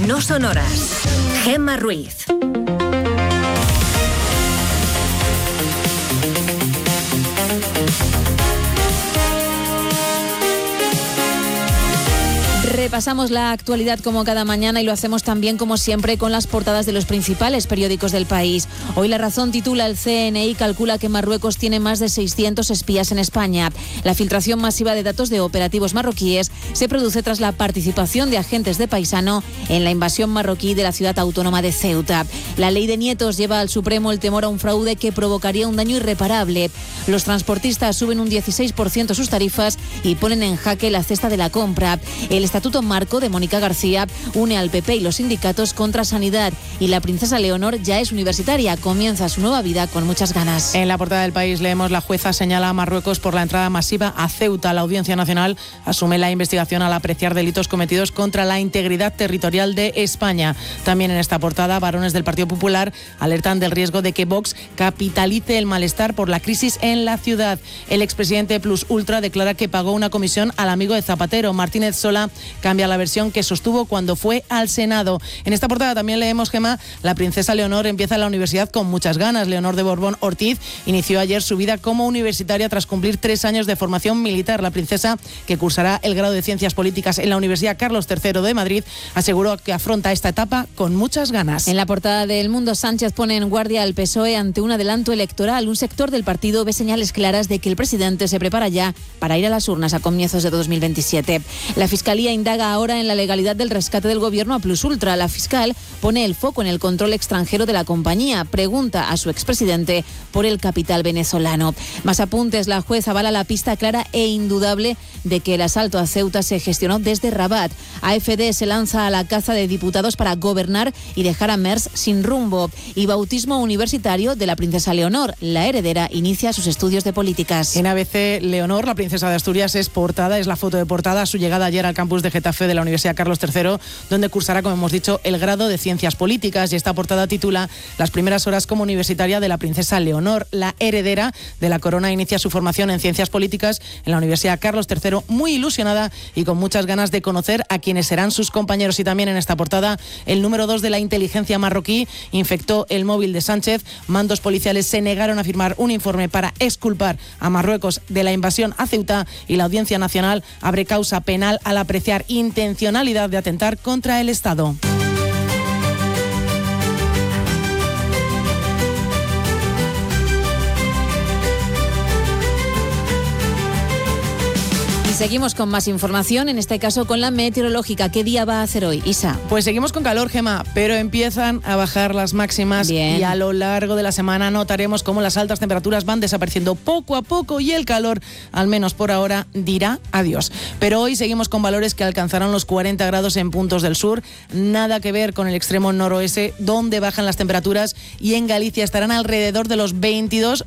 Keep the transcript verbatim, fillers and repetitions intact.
no sonoras. Gemma Ruiz. Repasamos la actualidad como cada mañana y lo hacemos también como siempre con las portadas de los principales periódicos del país. Hoy La Razón titula: el C N I calcula que Marruecos tiene más de seiscientos espías en España. La filtración masiva de datos de operativos marroquíes se produce tras la participación de agentes de Paisano en la invasión marroquí de la ciudad autónoma de Ceuta. La ley de nietos lleva al Supremo el temor a un fraude que provocaría un daño irreparable. Los transportistas suben un dieciséis por ciento sus tarifas y ponen en jaque la cesta de la compra. El Estatuto Marco de Mónica García une al P P y los sindicatos contra Sanidad, y la princesa Leonor ya es universitaria, comienza su nueva vida con muchas ganas. En la portada del País leemos: la jueza señala a Marruecos por la entrada masiva a Ceuta. La Audiencia Nacional asume la investigación al apreciar delitos cometidos contra la integridad territorial de España. También en esta portada, varones del Partido Popular alertan del riesgo de que Vox capitalice el malestar por la crisis en la ciudad. El expresidente Plus Ultra declara que pagó una comisión al amigo de Zapatero. Martínez Sola cambia la versión que sostuvo cuando fue al Senado. En esta portada también leemos, Gemma, la princesa Leonor empieza la universidad con muchas ganas. Leonor de Borbón Ortiz inició ayer su vida como universitaria tras cumplir tres años de formación militar. La princesa, que cursará el grado de Ciencias Políticas en la Universidad Carlos tercero de Madrid, aseguró que afronta esta etapa con muchas ganas. En la portada de El Mundo, Sánchez pone en guardia al P S O E ante un adelanto electoral. Un sector del partido ve señales claras de que el presidente se prepara ya para ir a las urnas a comienzos de dos mil veintisiete. La Fiscalía indaga ahora en la legalidad del rescate del gobierno a Plus Ultra. La fiscal pone el foco en el control extranjero de la compañía. Pregunta a su expresidente por el capital venezolano. Más apuntes: la juez avala la pista clara e indudable de que el asalto a Ceuta se gestionó desde Rabat. A F D se lanza a la caza de diputados para gobernar y dejar a Merz sin rumbo. Y bautismo universitario de la princesa Leonor. La heredera inicia sus estudios de políticas. En A B C, Leonor, la princesa de Asturias, es portada, es la foto de portada a su llegada ayer al campus de Getafe de la Universidad Carlos tercero, donde cursará, como hemos dicho, el grado de Ciencias Políticas. Y esta portada titula: las primeras horas como universitaria de la princesa Leonor. La heredera de la corona inicia su formación en Ciencias Políticas en la Universidad Carlos tercero, muy ilusionada y con muchas ganas de conocer a quienes serán sus compañeros. Y también en esta portada, el número dos de la inteligencia marroquí infectó el móvil de Sánchez. Mandos policiales se negaron a firmar un informe para exculpar a Marruecos de la invasión a Ceuta, y la Audiencia Nacional abre causa penal al apreciar intencionalidad de atentar contra el Estado. Seguimos con más información, en este caso con la meteorológica. ¿Qué día va a hacer hoy, Isa? Pues seguimos con calor, Gemma, pero empiezan a bajar las máximas. Bien. Y a lo largo de la semana notaremos cómo las altas temperaturas van desapareciendo poco a poco y el calor, al menos por ahora, dirá adiós. Pero hoy seguimos con valores que alcanzarán los cuarenta grados en puntos del sur. Nada que ver con el extremo noroeste, donde bajan las temperaturas, y en Galicia estarán alrededor de los veintidós